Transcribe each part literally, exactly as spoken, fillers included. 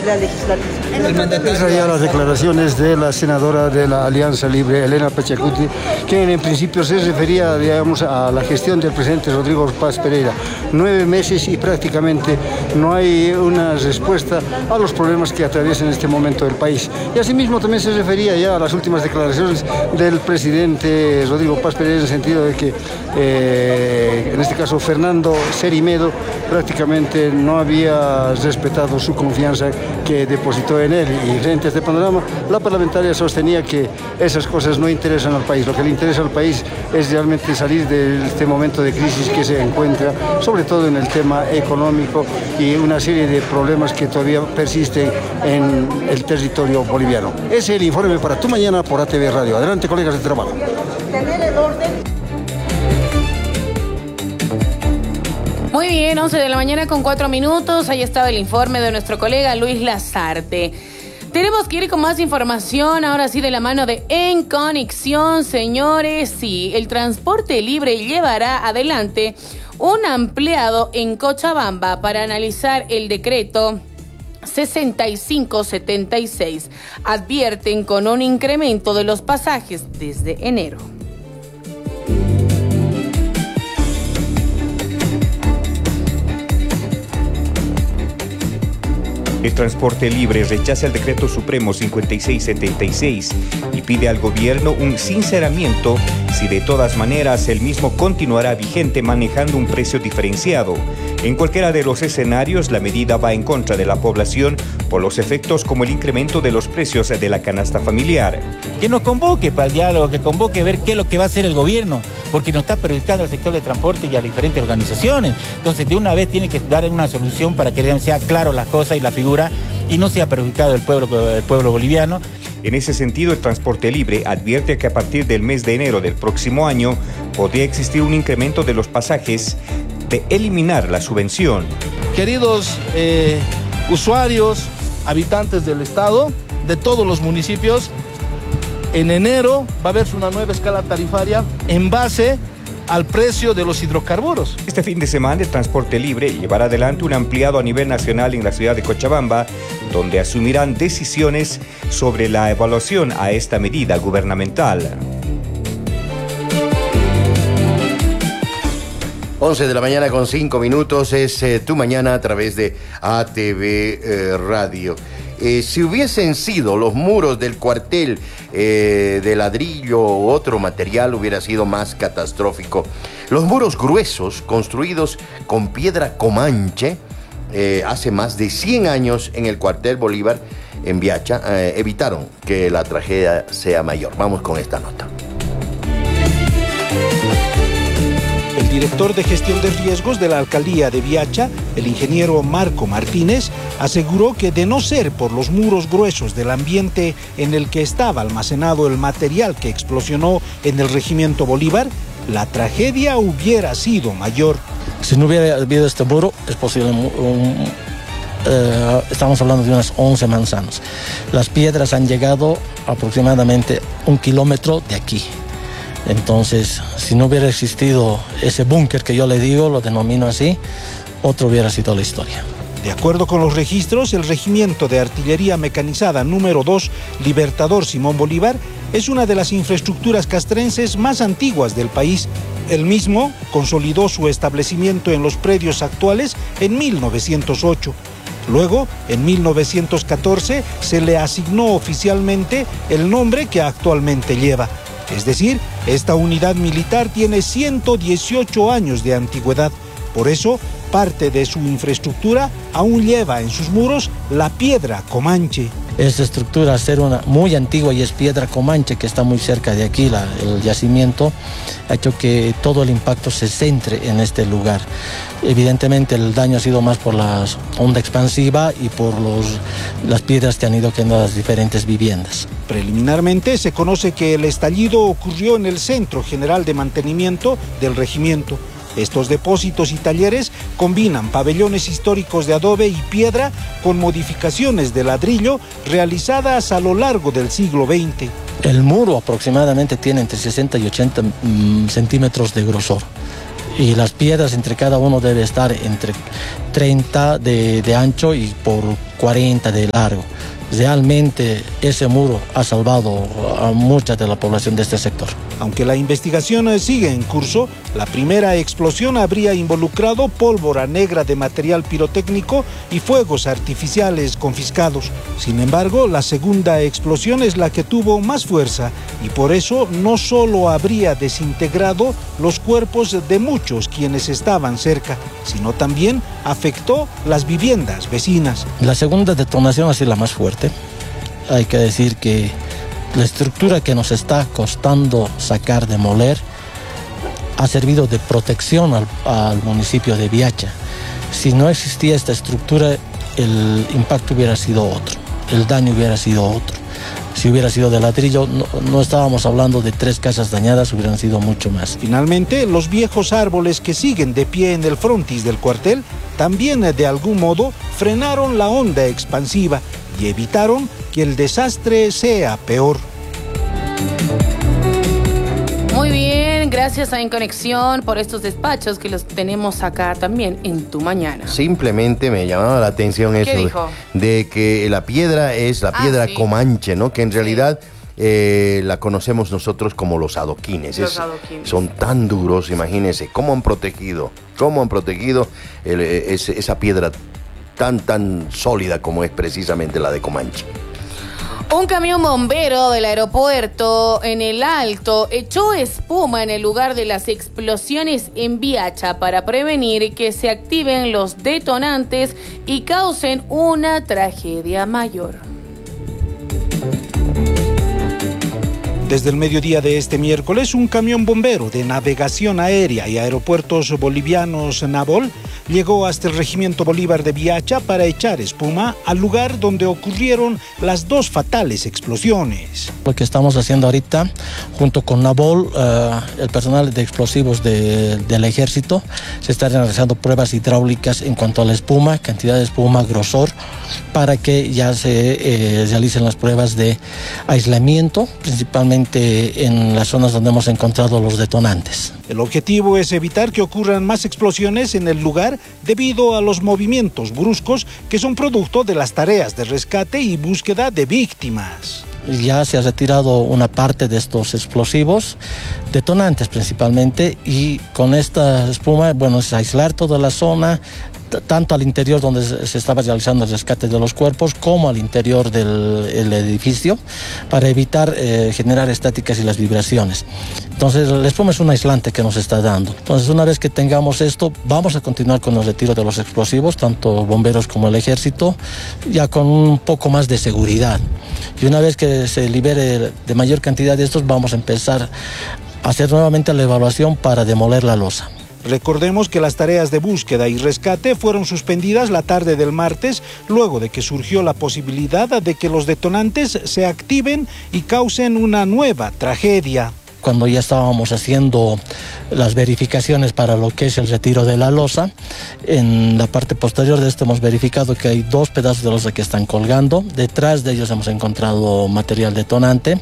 Asamblea Legislativa. El mandatario. Esas ya las declaraciones de la senadora de la Alianza Libre, Elena Pachacuti, que en principio se refería, digamos, a la gestión del presidente Rodrigo Paz Pereira. Nueve meses y prácticamente no hay una respuesta a los problemas que atraviesan en este momento el país. Y asimismo también se refería ya a las últimas declaraciones del presidente Rodrigo Paz Pereira, en el sentido de que, eh, en este caso, Fernando Cerimedo prácticamente no había respetado su confianza que depositó en él. Y frente a este panorama, la parlamentaria sostenía que esas cosas no interesan al país. Lo que le interesa al país es realmente salir de este momento de crisis que se encuentra, sobre todo en el tema económico y una serie de problemas que todavía persisten en el territorio boliviano. Ese es el informe para Tu Mañana por A T V Radio. Adelante, colegas de trabajo. Muy bien, once de la mañana con cuatro minutos. Ahí estaba el informe de nuestro colega Luis Lazarte. Tenemos que ir con más información, ahora sí de la mano de En Conexión, señores. Sí, el transporte libre llevará adelante un ampliado en Cochabamba para analizar el decreto sesenta y cinco setenta y seis. Advierten con un incremento de los pasajes desde enero. El Transporte Libre rechaza el decreto supremo cincuenta y seis setenta y seis y pide al gobierno un sinceramiento si de todas maneras el mismo continuará vigente manejando un precio diferenciado. En cualquiera de los escenarios, la medida va en contra de la población por los efectos como el incremento de los precios de la canasta familiar. Que nos convoque para el diálogo, que convoque a ver qué es lo que va a hacer el gobierno, porque nos está perjudicando al sector de transporte y a diferentes organizaciones. Entonces, de una vez tiene que dar una solución para que sea claro las cosas y la figura y no sea perjudicado el pueblo, el pueblo boliviano. En ese sentido, el Transporte Libre advierte que a partir del mes de enero del próximo año podría existir un incremento de los pasajes, de eliminar la subvención. Queridos eh, usuarios, habitantes del estado, de todos los municipios, en enero va a haber una nueva escala tarifaria en base al precio de los hidrocarburos. Este fin de semana el Transporte Libre llevará adelante un ampliado a nivel nacional en la ciudad de Cochabamba, donde asumirán decisiones sobre la evaluación a esta medida gubernamental. once de la mañana con cinco minutos es eh, Tu Mañana a través de A T V eh, Radio. Eh, si hubiesen sido los muros del cuartel eh, de ladrillo u otro material, hubiera sido más catastrófico. Los muros gruesos, construidos con piedra comanche, eh, hace más de cien años en el cuartel Bolívar, en Viacha, eh, evitaron que la tragedia sea mayor. Vamos con esta nota. El director de gestión de riesgos de la alcaldía de Viacha, el ingeniero Marco Martínez, aseguró que de no ser por los muros gruesos del ambiente en el que estaba almacenado el material que explosionó en el regimiento Bolívar, la tragedia hubiera sido mayor. Si no hubiera habido este muro, es posible un, un, eh, estamos hablando de unas once manzanas. Las piedras han llegado aproximadamente un kilómetro de aquí. Entonces, si no hubiera existido ese búnker que yo le digo, lo denomino así, otro hubiera sido la historia. De acuerdo con los registros, el Regimiento de Artillería Mecanizada número dos, Libertador Simón Bolívar, es una de las infraestructuras castrenses más antiguas del país. El mismo consolidó su establecimiento en los predios actuales en mil novecientos ocho. Luego, en mil novecientos catorce, se le asignó oficialmente el nombre que actualmente lleva. Es decir, esta unidad militar tiene ciento dieciocho años de antigüedad. Por eso, parte de su infraestructura aún lleva en sus muros la piedra comanche. Esta estructura, al ser una muy antigua y es piedra comanche, que está muy cerca de aquí, la, el yacimiento, ha hecho que todo el impacto se centre en este lugar. Evidentemente el daño ha sido más por la onda expansiva y por los, las piedras que han ido quedando a las diferentes viviendas. Preliminarmente se conoce que el estallido ocurrió en el Centro General de Mantenimiento del regimiento. Estos depósitos y talleres combinan pabellones históricos de adobe y piedra con modificaciones de ladrillo realizadas a lo largo del siglo veinte. El muro aproximadamente tiene entre sesenta y ochenta mm, centímetros de grosor. y las piedras entre cada uno debe estar entre treinta de, de ancho y por cuarenta de largo. Realmente ese muro ha salvado a mucha de la población de este sector. Aunque la investigación sigue en curso, la primera explosión habría involucrado pólvora negra de material pirotécnico y fuegos artificiales confiscados. Sin embargo, la segunda explosión es la que tuvo más fuerza y por eso no solo habría desintegrado los cuerpos de muchos quienes estaban cerca, sino también afectó las viviendas vecinas. La segunda detonación ha sido la más fuerte. Hay que decir que la estructura que nos está costando sacar, demoler, ha servido de protección al, al municipio de Viacha. Si no existía esta estructura, el impacto hubiera sido otro, el daño hubiera sido otro. Si hubiera sido de ladrillo, no, no estábamos hablando de tres casas dañadas, hubieran sido mucho más. Finalmente, los viejos árboles que siguen de pie en el frontis del cuartel también de algún modo frenaron la onda expansiva y evitaron que el desastre sea peor. Muy bien, gracias a En Conexión por estos despachos que los tenemos acá también en Tu Mañana. Simplemente me llamaba la atención eso de, de que la piedra es la piedra ah, sí. Comanche, ¿no? Que en realidad sí. eh, la conocemos nosotros como los adoquines. Los es, adoquines. Son tan duros, imagínense, cómo han protegido, cómo han protegido el, es, esa piedra tan, tan sólida como es precisamente la de Comanche. Un camión bombero del aeropuerto en el Alto echó espuma en el lugar de las explosiones en Viacha para prevenir que se activen los detonantes y causen una tragedia mayor. Desde el mediodía de este miércoles, un camión bombero de Navegación Aérea y Aeropuertos Bolivianos Nabol llegó hasta el Regimiento Bolívar de Viacha para echar espuma al lugar donde ocurrieron las dos fatales explosiones. Lo que estamos haciendo ahorita, junto con Nabol, uh, el personal de explosivos de, del ejército, se están realizando pruebas hidráulicas en cuanto a la espuma, cantidad de espuma, grosor, para que ya se eh, realicen las pruebas de aislamiento, principalmente en las zonas donde hemos encontrado los detonantes. El objetivo es evitar que ocurran más explosiones en el lugar debido a los movimientos bruscos que son producto de las tareas de rescate y búsqueda de víctimas. Ya se ha retirado una parte de estos explosivos, detonantes principalmente, y con esta espuma, bueno, es aislar toda la zona, tanto al interior donde se estaba realizando el rescate de los cuerpos como al interior del el edificio, para evitar eh, generar estáticas y las vibraciones. Entonces la espuma es un aislante que nos está dando. Entonces una vez que tengamos esto, vamos a continuar con el retiro de los explosivos, tanto bomberos como el ejército, ya con un poco más de seguridad. Y una vez que se libere de mayor cantidad de estos, vamos a empezar a hacer nuevamente la evaluación para demoler la losa. Recordemos que las tareas de búsqueda y rescate fueron suspendidas la tarde del martes, luego de que surgió la posibilidad de que los detonantes se activen y causen una nueva tragedia. Cuando ya estábamos haciendo las verificaciones para lo que es el retiro de la losa, en la parte posterior de esto hemos verificado que hay dos pedazos de losa que están colgando. Detrás de ellos hemos encontrado material detonante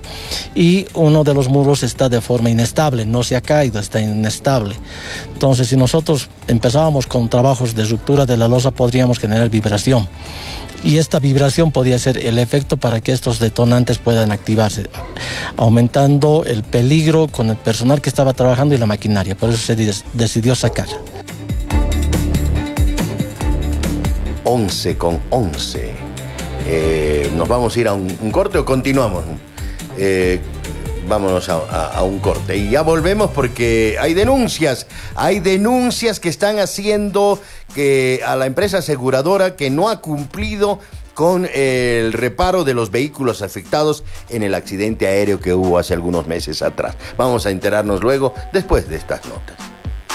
y uno de los muros está de forma inestable, no se ha caído, está inestable. Entonces, si nosotros empezábamos con trabajos de ruptura de la losa, podríamos generar vibración. Y esta vibración podría ser el efecto para que estos detonantes puedan activarse, aumentando el peligro con el personal que estaba trabajando y la maquinaria. Por eso se decidió sacar. once con once. Eh, ¿Nos vamos a ir a un, un corte o continuamos? Eh, vámonos a, a, a un corte. Y ya volvemos porque hay denuncias. Hay denuncias que están haciendo que a la empresa aseguradora que no ha cumplido con el reparo de los vehículos afectados en el accidente aéreo que hubo hace algunos meses atrás. Vamos a enterarnos luego, después de estas notas.